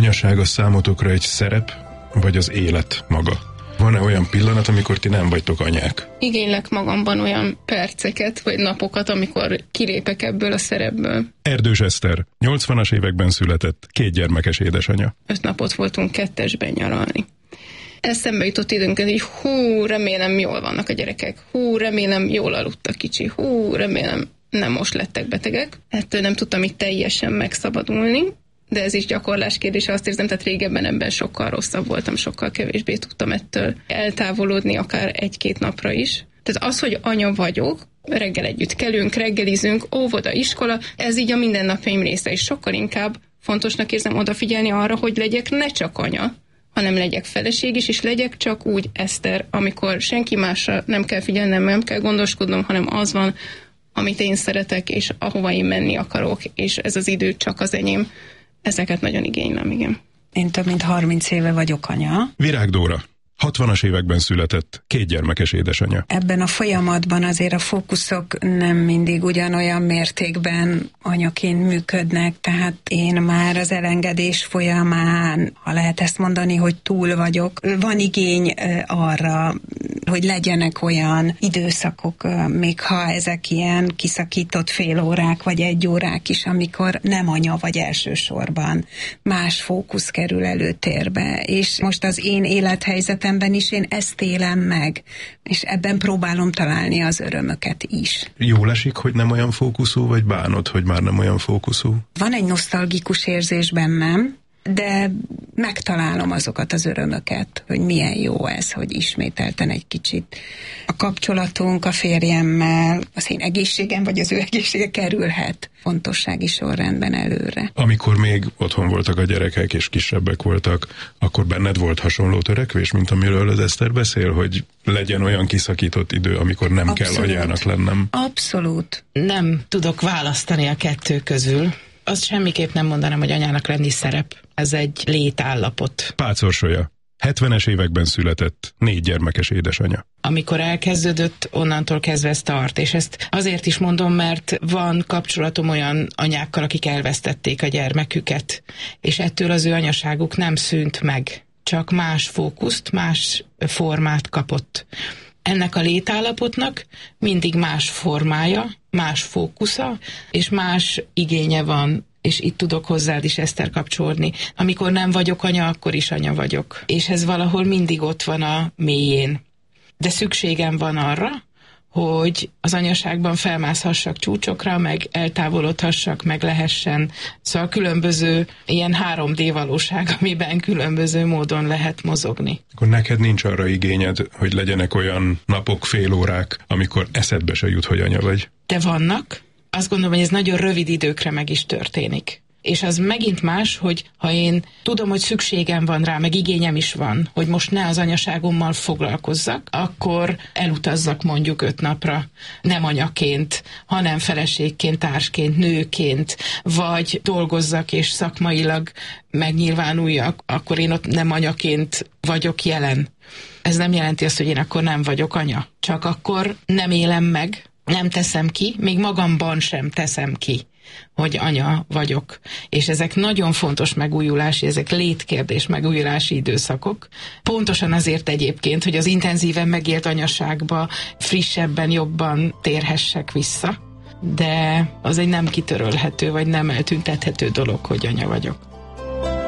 anyaság a számotokra egy szerep, vagy az élet maga? Van-e olyan pillanat, amikor ti nem vagytok anyák? Igénylek magamban olyan perceket, vagy napokat, amikor kilépek ebből a szerepből. Erdős Eszter, 80-as években született, 2 gyermekes édesanya. 5 napot voltunk kettesben nyaralni. Eszembe jutott időnként, hogy remélem jól vannak a gyerekek, remélem jól aludt a kicsi, remélem nem most lettek betegek. Ettől nem tudtam így teljesen megszabadulni, de ez is gyakorlás kérdése, azt érzem, tehát régebben ebben sokkal rosszabb voltam, sokkal kevésbé tudtam ettől eltávolodni, akár 1-2 napra is. Tehát az, hogy anya vagyok, reggel együtt kelünk, reggelizünk, óvoda, iskola, ez így a mindennapjaim része, és sokkal inkább fontosnak érzem odafigyelni arra, hogy legyek ne csak anya, hanem legyek feleség is, és legyek csak úgy Eszter, amikor senki másra nem kell figyelnem, nem kell gondoskodnom, hanem az van, amit én szeretek, és ahova én menni akarok, és ez az idő csak az enyém. Ezeket nagyon igénylem, igen. Én több mint 30 éve vagyok anya. Virág Dóra, 60-as években született, 2 gyermekes édesanya. Ebben a folyamatban azért a fókuszok nem mindig ugyanolyan mértékben anyaként működnek, tehát én már az elengedés folyamán, ha lehet ezt mondani, hogy túl vagyok, van igény arra, hogy legyenek olyan időszakok, még ha ezek ilyen kiszakított félórák vagy 1 órák is, amikor nem anya vagy elsősorban más fókusz kerül előtérbe. És most az én élethelyzetemben is én ezt élem meg, és ebben próbálom találni az örömöket is. Jól esik, hogy nem olyan fókuszú, vagy bánod, hogy már nem olyan fókuszú? Van egy nosztalgikus érzés bennem, de megtalálom azokat az örömöket, hogy milyen jó ez, hogy ismételten egy kicsit a kapcsolatunk a férjemmel, az én egészségem vagy az ő egészsége kerülhet fontossági sorrendben előre. Amikor még otthon voltak a gyerekek és kisebbek voltak, akkor benned volt hasonló törekvés, mint amiről az Eszter beszél, hogy legyen olyan kiszakított idő, amikor nem Abszolút. kell anyának lennem? Abszolút. Nem tudok választani a 2 közül. Azt semmiképp nem mondanám, hogy anyának lenni szerep. Ez egy létállapot. Pácorsolya, 70-es években született, 4 gyermekes édesanya. Amikor elkezdődött, onnantól kezdve ez tart, és ezt azért is mondom, mert van kapcsolatom olyan anyákkal, akik elvesztették a gyermeküket, és ettől az ő anyaságuk nem szűnt meg, csak más fókuszt, más formát kapott. Ennek a létállapotnak mindig más formája, más fókusza, és más igénye van, és itt tudok hozzád is, Eszter, kapcsolódni. Amikor nem vagyok anya, akkor is anya vagyok. És ez valahol mindig ott van a mélyén. De szükségem van arra, hogy az anyaságban felmászhassak csúcsokra, meg eltávolodhassak, meg lehessen. Szóval különböző ilyen 3D valóság, amiben különböző módon lehet mozogni. Akkor neked nincs arra igényed, hogy legyenek olyan napok, félórák, amikor eszedbe se jut, hogy anya vagy? De vannak. Azt gondolom, hogy ez nagyon rövid időkre meg is történik. És az megint más, hogy ha én tudom, hogy szükségem van rá, meg igényem is van, hogy most ne az anyaságommal foglalkozzak, akkor elutazzak mondjuk 5 napra, nem anyaként, hanem feleségként, társként, nőként, vagy dolgozzak és szakmailag megnyilvánuljak, akkor én ott nem anyaként vagyok jelen. Ez nem jelenti azt, hogy én akkor nem vagyok anya. Csak akkor nem élem meg, nem teszem ki, még magamban sem teszem ki, hogy anya vagyok. És ezek nagyon fontos megújulási, ezek létkérdés megújulási időszakok. Pontosan azért egyébként, hogy az intenzíven megélt anyaságba frissebben, jobban térhessek vissza. De az egy nem kitörölhető, vagy nem eltüntethető dolog, hogy anya vagyok.